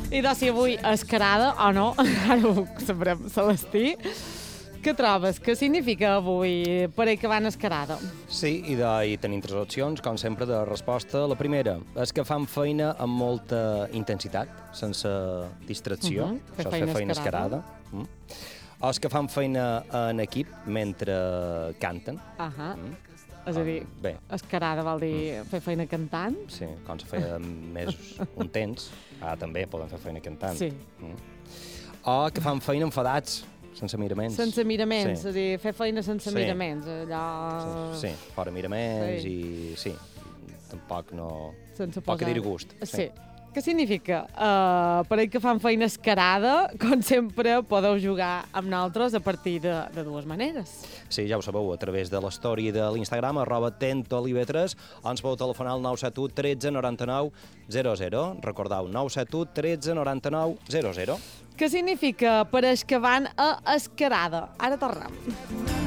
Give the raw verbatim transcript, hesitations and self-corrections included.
I doncs si avui escarada o no, ara ho sabrem, Celestí. Què trobes? Què significa avui parell que van escarada? Sí, i, de, i tenim tres opcions, com sempre, de resposta. La primera és que fan feina amb molta intensitat, sense distracció. Uh -huh. Fer Això és feina fer feina escarada. escarada. Mm. O és que fan feina en equip mentre canten. Ahà. Mm. És a dir, Ah, bé. escarada vol dir fer feina cantant? Sí, com se feia més un temps. Ara també poden fer feina cantant. Sí. Mm. O que fan feina enfadats, sense miraments. Sense miraments, Sí. és a dir, fer feina sense Sí. miraments, allò... Sí, sí, fora miraments Sí. i sí, tampoc no... Sense Poc a posar- dir gust. Sí. Què significa? Uh, parell que fan feina escarada, com sempre, podeu jugar amb nosaltres a partir de, de dues maneres. Sí, ja ho sabeu, a través de l'història de l'Instagram, arroba tentolivetres, o ens podeu telefonar al nou set u tretze noranta-nou zero zero. Recordeu, nou set u tretze noranta-nou zero zero. Què significa pareix que van a escarada? Ara tornem.